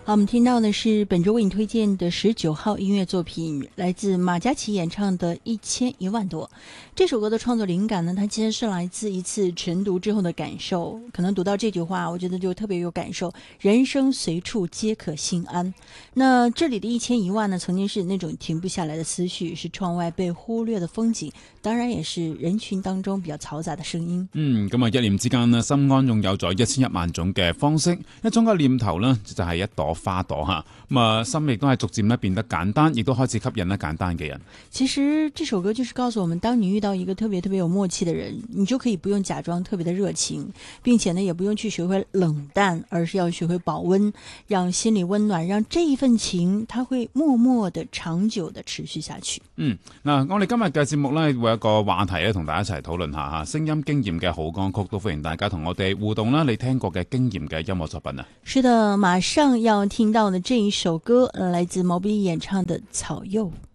好，我们听到的是本周为你推荐的19号音乐作品，来自马嘉祺演唱的《1001多》。这首歌的创作灵感呢，它其实是来自一次晨读之后的感受。可能读到这句话，我觉得就特别有感受：人生随处皆可心安。那这里的1001呢，曾经是那种停不下来的思緒，是窗外被忽略的風景，當然也是人群當中比較嘈雜的聲音。 咁啊，一念之間呢，心安擁有咗1001種嘅方式，一種嘅念頭呢，就係一朵花朵嚇。咁啊，心亦都係逐漸咧變得簡單，亦都開始吸引咧簡單嘅人。 其實這首歌就是告訴我們，當你遇到一個特別特別有默契的人，你就可以不用假裝特別的熱情，並且呢，也不用去學會冷淡，而是要學會保溫，讓心裡溫暖，讓這一份情，它會默默的、長久的持續下去。 嗱，我哋今日嘅節目咧會有一個話題咧，同大家一齊討論下嚇聲音經驗嘅好歌曲，都歡迎大家同我哋互動啦。你聽過嘅經驗嘅音樂作品啊？ 是的，馬上要聽到的這一首歌，來自毛不易演唱的《草柚》。